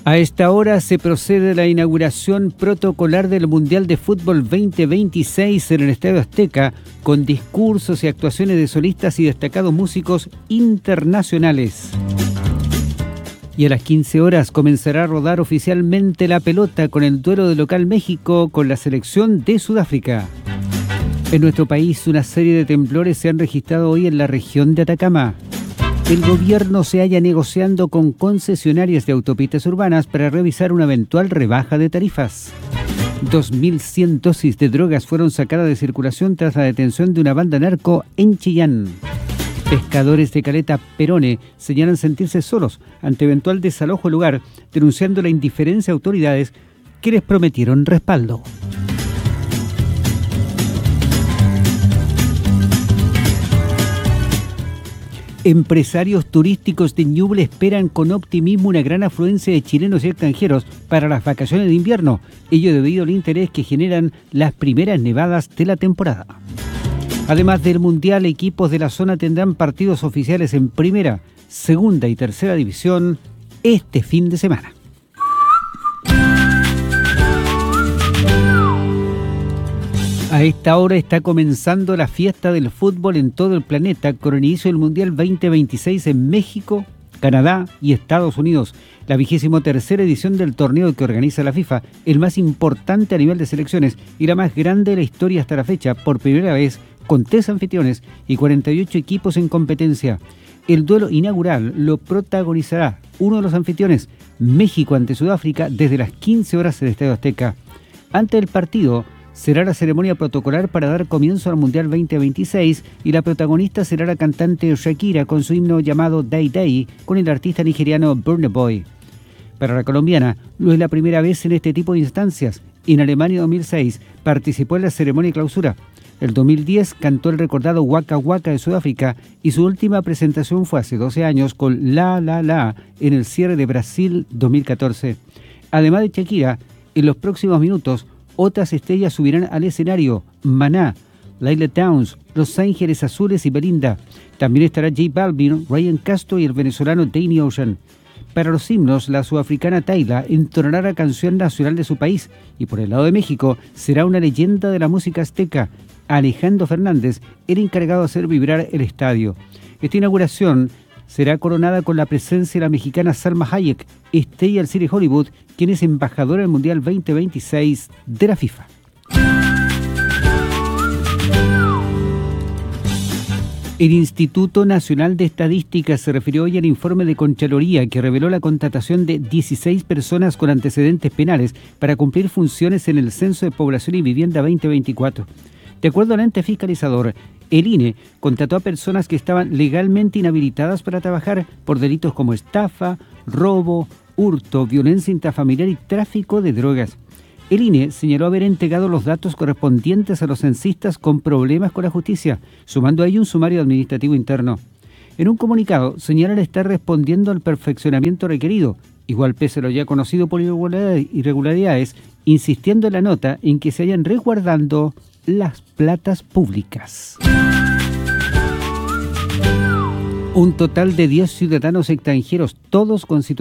A esta hora se procede a la inauguración protocolar del Mundial de Fútbol 2026 en el Estadio Azteca, con discursos y actuaciones de solistas y destacados músicos internacionales. Y a las 15 horas comenzará a rodar oficialmente la pelota con el duelo de local México con la selección de Sudáfrica. En nuestro país, una serie de temblores se han registrado hoy en la región de Atacama. El gobierno se halla negociando con concesionarias de autopistas urbanas para revisar una eventual rebaja de tarifas. 2.100 dosis de drogas fueron sacadas de circulación tras la detención de una banda narco en Chillán. Pescadores de Caleta Perone señalan sentirse solos ante eventual desalojo del lugar, denunciando la indiferencia de autoridades que les prometieron respaldo. Empresarios turísticos de Ñuble esperan con optimismo una gran afluencia de chilenos y extranjeros para las vacaciones de invierno, ello debido al interés que generan las primeras nevadas de la temporada. Además del Mundial, equipos de la zona tendrán partidos oficiales en primera, segunda y tercera división este fin de semana. A esta hora está comenzando la fiesta del fútbol en todo el planeta con el inicio del Mundial 2026 en México, Canadá y Estados Unidos, la 23ª edición del torneo que organiza la FIFA, el más importante a nivel de selecciones y la más grande de la historia hasta la fecha, por primera vez con 3 anfitriones y 48 equipos en competencia. El duelo inaugural lo protagonizará uno de los anfitriones, México ante Sudáfrica, desde las 15 horas en el Estadio Azteca. Antes del partido será la ceremonia protocolar para dar comienzo al Mundial 2026 y la protagonista será la cantante Shakira con su himno llamado Day Day con el artista nigeriano Burna Boy. Para la colombiana, no es la primera vez en este tipo de instancias. En Alemania 2006 participó en la ceremonia de clausura. El 2010 cantó el recordado Waka Waka de Sudáfrica y su última presentación fue hace 12 años con La La La en el cierre de Brasil 2014. Además de Shakira, en los próximos minutos otras estrellas subirán al escenario: Maná, Laila Downs, Los Ángeles Azules y Belinda. También estará J Balvin, Ryan Castro y el venezolano Danny Ocean. Para los himnos, la sudafricana Tayla entonará la canción nacional de su país y por el lado de México será una leyenda de la música azteca, Alejandro Fernández, el encargado de hacer vibrar el estadio. Esta inauguración será coronada con la presencia de la mexicana Salma Hayek, estrella del cine Hollywood, quien es embajadora del Mundial 2026 de la FIFA. El Instituto Nacional de Estadística se refirió hoy al informe de Contraloría que reveló la contratación de 16 personas con antecedentes penales para cumplir funciones en el Censo de Población y Vivienda 2024. De acuerdo al ente fiscalizador, el INE contrató a personas que estaban legalmente inhabilitadas para trabajar por delitos como estafa, robo, hurto, violencia intrafamiliar y tráfico de drogas. El INE señaló haber entregado los datos correspondientes a los censistas con problemas con la justicia, sumando a ello un sumario administrativo interno. En un comunicado señalan estar respondiendo al perfeccionamiento requerido, igual pese a lo ya conocido por irregularidades, insistiendo en la nota en que se hayan resguardando las platas públicas. Un total de 10 ciudadanos extranjeros, todos con situación